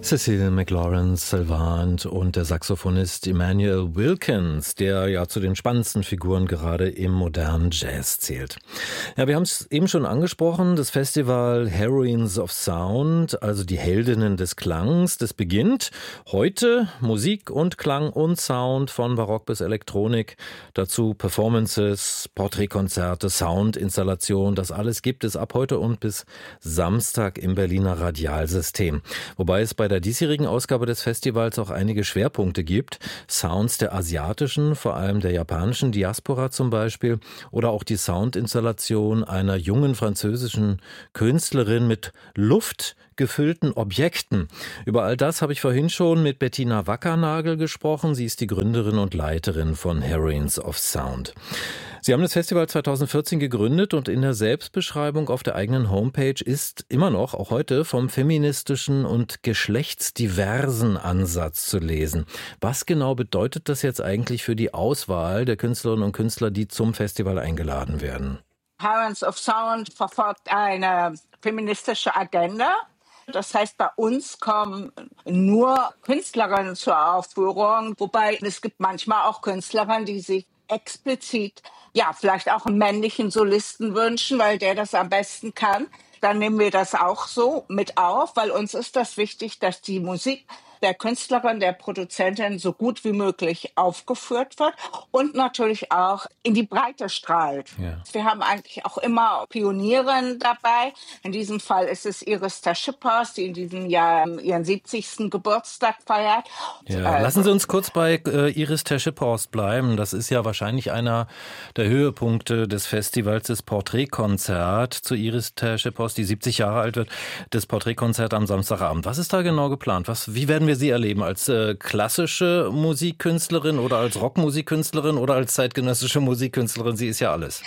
Cecile McLaurin-Salvant und der Saxophonist Emmanuel Wilkins, der ja zu den spannendsten Figuren gerade im modernen Jazz zählt. Ja, wir haben es eben schon angesprochen, das Festival Heroines of Sound, also die Heldinnen des Klangs, das beginnt heute. Musik und Klang und Sound von Barock bis Elektronik, dazu Performances, Porträtkonzerte, Soundinstallationen, das alles gibt es ab heute und bis Samstag im Berliner Radialsystem. Wobei es bei der diesjährigen Ausgabe des Festivals auch einige Schwerpunkte gibt. Sounds der asiatischen, vor allem der japanischen Diaspora zum Beispiel, oder auch die Soundinstallation einer jungen französischen Künstlerin mit luftgefüllten Objekten. Über all das habe ich vorhin schon mit Bettina Wackernagel gesprochen. Sie ist die Gründerin und Leiterin von Heroines of Sound. Sie haben das Festival 2014 gegründet und in der Selbstbeschreibung auf der eigenen Homepage ist immer noch, auch heute, vom feministischen und geschlechtsdiversen Ansatz zu lesen. Was genau bedeutet das jetzt eigentlich für die Auswahl der Künstlerinnen und Künstler, die zum Festival eingeladen werden? Heroines of Sound verfolgt eine feministische Agenda. Das heißt, bei uns kommen nur Künstlerinnen zur Aufführung, wobei es gibt manchmal auch Künstlerinnen, die sich explizit, vielleicht auch einen männlichen Solisten wünschen, weil der das am besten kann. Dann nehmen wir das auch so mit auf, weil uns ist das wichtig, dass die Musik der Künstlerin, der Produzentin so gut wie möglich aufgeführt wird und natürlich auch in die Breite strahlt. Ja. Wir haben eigentlich auch immer Pionierinnen dabei. In diesem Fall ist es Iris Ter-Schippers, die in diesem Jahr ihren 70. Geburtstag feiert. Ja, lassen Sie uns kurz bei Iris Ter-Schippers bleiben. Das ist ja wahrscheinlich einer der Höhepunkte des Festivals, das Porträtkonzert zu Iris Ter-Schippers, die 70 Jahre alt wird, das Porträtkonzert am Samstagabend. Was ist da genau geplant? Wie werden wir Sie erleben? Als klassische Musikkünstlerin oder als Rockmusikkünstlerin oder als zeitgenössische Musikkünstlerin? Sie ist ja alles.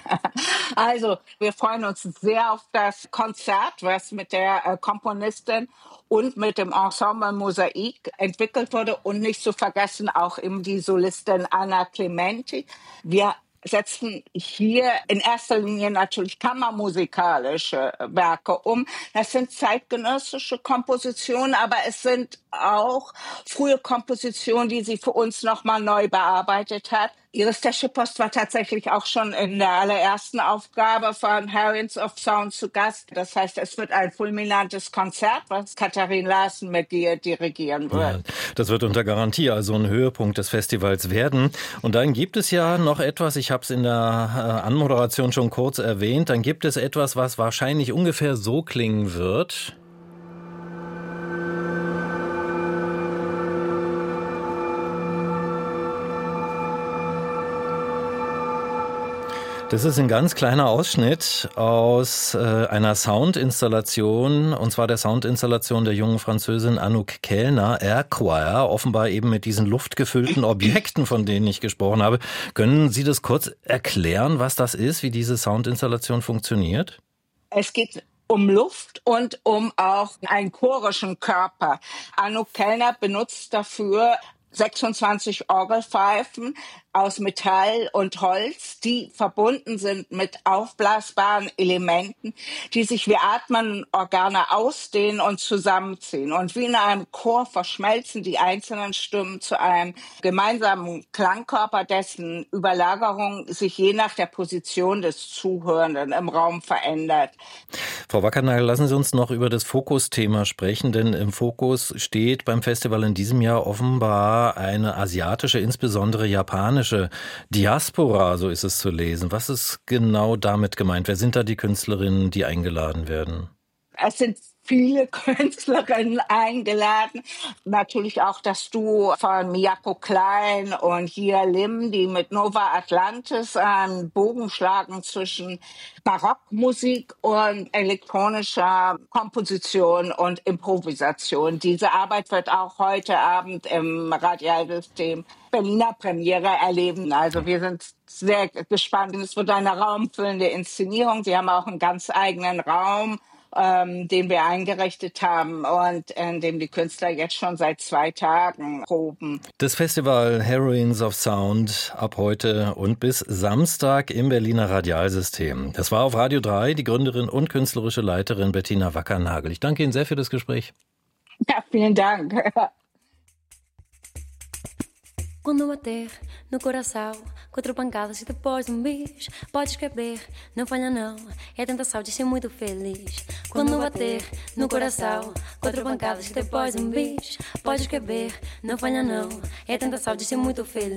Also, wir freuen uns sehr auf das Konzert, was mit der Komponistin und mit dem Ensemble Mosaik entwickelt wurde. Und nicht zu vergessen auch eben die Solistin Anna Clementi. Wir setzen hier in erster Linie natürlich kammermusikalische Werke um. Das sind zeitgenössische Kompositionen, aber es sind auch frühe Kompositionen, die sie für uns nochmal neu bearbeitet hat. Iris Ter-Schippers war tatsächlich auch schon in der allerersten Aufgabe von Heroines of Sound zu Gast. Das heißt, es wird ein fulminantes Konzert, was Katharin Larsen mit dir dirigieren wird. Ja, das wird unter Garantie also ein Höhepunkt des Festivals werden. Und dann gibt es ja noch etwas, ich habe es in der Anmoderation schon kurz erwähnt, dann gibt es etwas, was wahrscheinlich ungefähr so klingen wird. Das ist ein ganz kleiner Ausschnitt aus einer Soundinstallation, und zwar der Soundinstallation der jungen Französin Anouk Kellner, Air Choir, offenbar eben mit diesen luftgefüllten Objekten, von denen ich gesprochen habe. Können Sie das kurz erklären, was das ist, wie diese Soundinstallation funktioniert? Es geht um Luft und um auch einen chorischen Körper. Anouk Kellner benutzt dafür 26 Orgelpfeifen aus Metall und Holz, die verbunden sind mit aufblasbaren Elementen, die sich wie atmende Organe ausdehnen und zusammenziehen. Und wie in einem Chor verschmelzen die einzelnen Stimmen zu einem gemeinsamen Klangkörper, dessen Überlagerung sich je nach der Position des Zuhörenden im Raum verändert. Frau Wackernagel, lassen Sie uns noch über das Fokusthema sprechen, denn im Fokus steht beim Festival in diesem Jahr offenbar eine asiatische, insbesondere japanische Diaspora, so ist es zu lesen. Was ist genau damit gemeint? Wer sind da die Künstlerinnen, die eingeladen werden? Es sind viele Künstlerinnen eingeladen. Natürlich auch das Duo von Miyako Klein und Jia Lim, die mit Nova Atlantis einen Bogen schlagen zwischen Barockmusik und elektronischer Komposition und Improvisation. Diese Arbeit wird auch heute Abend im Radialsystem Berliner Premiere erleben. Also wir sind sehr gespannt. Es wird eine raumfüllende Inszenierung. Sie haben auch einen ganz eigenen Raum, den wir eingerichtet haben und in dem die Künstler jetzt schon seit 2 Tagen proben. Das Festival Heroines of Sound ab heute und bis Samstag im Berliner Radialsystem. Das war auf Radio 3 die Gründerin und künstlerische Leiterin Bettina Wackernagel. Ich danke Ihnen sehr für das Gespräch. Ja, vielen Dank. Quando bater no coração, 4 pancadas e depois um bis. Podes caber, não falha não, é tentação de ser muito feliz. Quando bater no coração, 4 pancadas e depois um bis. Podes caber, não falha não, é tentação de ser muito feliz.